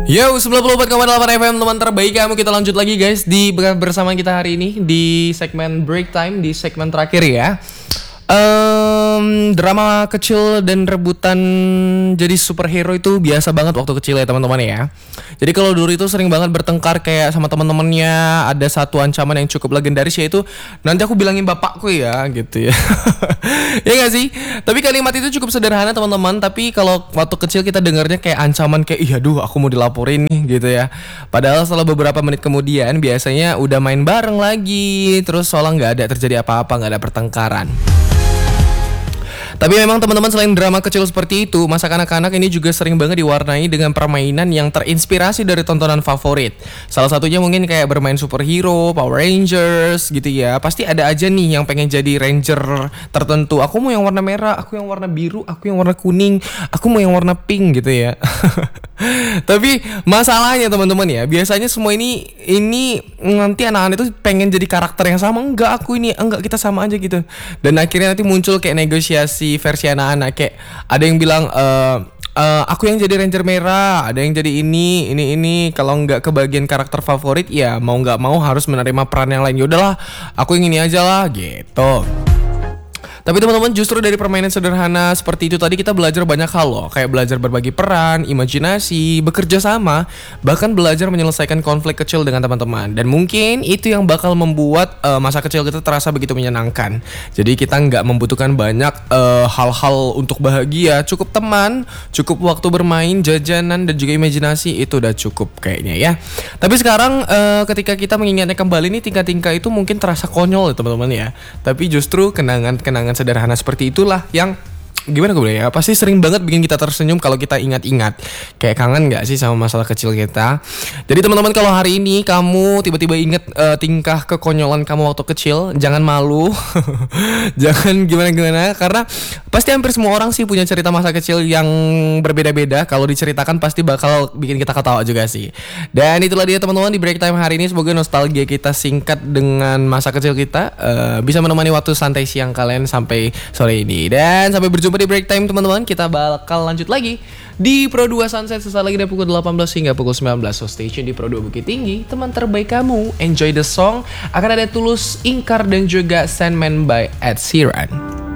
Yo, 94,8 FM teman terbaik kamu. Kita lanjut lagi guys bersama kita hari ini di segmen break time, di segmen terakhir ya. Drama kecil dan rebutan jadi superhero itu biasa banget waktu kecil ya teman-teman ya. Jadi kalau dulu itu sering banget bertengkar kayak sama teman-temannya. Ada satu ancaman yang cukup legendaris, yaitu nanti aku bilangin bapakku ya gitu ya. Ya gak sih? Tapi kalimat itu cukup sederhana teman-teman. Tapi kalau waktu kecil kita dengarnya kayak ancaman, kayak iya aduh aku mau dilaporin nih gitu ya. Padahal setelah beberapa menit kemudian biasanya udah main bareng lagi. Terus seolah gak ada terjadi apa-apa, gak ada pertengkaran. Tapi memang teman-teman, selain drama kecil seperti itu, masa kanak-kanak ini juga sering banget diwarnai dengan permainan yang terinspirasi dari tontonan favorit. Salah satunya mungkin kayak bermain superhero, Power Rangers gitu ya. Pasti ada aja nih yang pengen jadi ranger tertentu. Aku mau yang warna merah, aku yang warna biru, aku yang warna kuning, aku mau yang warna pink gitu ya. Tapi masalahnya teman-teman ya, biasanya semua ini nanti anak-anak itu pengen jadi karakter yang sama. Enggak, aku ini, enggak, kita sama aja gitu. Dan akhirnya nanti muncul kayak negosiasi versi anak-anak, kayak ada yang bilang aku yang jadi ranger merah, ada yang jadi ini. Kalau nggak kebagian karakter favorit ya mau nggak mau harus menerima peran yang lain. Yaudahlah, aku yang ini aja lah gitu. Tapi teman-teman, justru dari permainan sederhana seperti itu tadi kita belajar banyak hal loh. Kayak belajar berbagi peran, imajinasi, bekerja sama, bahkan belajar menyelesaikan konflik kecil dengan teman-teman. Dan mungkin itu yang bakal membuat masa kecil kita terasa begitu menyenangkan. Jadi kita nggak membutuhkan banyak hal-hal untuk bahagia. Cukup teman, cukup waktu bermain, jajanan, dan juga imajinasi. Itu udah cukup kayaknya ya. Tapi sekarang ketika kita mengingatnya kembali nih, tingkah-tingkah itu mungkin terasa konyol ya teman-teman ya. Tapi justru kenangan-kenangan sederhana seperti itulah yang gimana gue bilang ya, pasti sering banget bikin kita tersenyum kalau kita ingat-ingat. Kayak kangen gak sih sama masalah kecil kita? Jadi teman-teman, kalau hari ini kamu tiba-tiba inget tingkah kekonyolan kamu waktu kecil, jangan malu. Jangan gimana-gimana, karena pasti hampir semua orang sih punya cerita masa kecil yang berbeda-beda. Kalau diceritakan pasti bakal bikin kita ketawa juga sih. Dan itulah dia teman-teman di break time hari ini. Semoga nostalgia kita singkat dengan masa kecil kita bisa menemani waktu santai siang kalian sampai sore ini. Dan sampai berjumpa di break time teman-teman. Kita bakal lanjut lagi di Pro 2 Sunset sesaat lagi dari pukul 18 hingga pukul 19. So stay tune di Pro 2 Bukit Tinggi, teman terbaik kamu. Enjoy the song. Akan ada Tulus, Ingkar, dan juga Sandman by Ed Sheeran.